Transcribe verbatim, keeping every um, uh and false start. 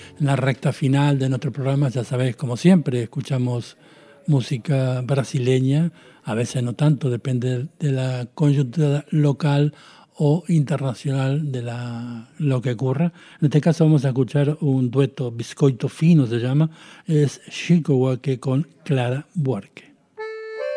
en la recta final de nuestro programa. Ya sabés, como siempre, escuchamos música brasileña, a veces no tanto, depende de la coyuntura local o internacional de la, lo que ocurra. En este caso vamos a escuchar un dueto, Biscoito Fino se llama, es Chico Huarque con Clara Buarque.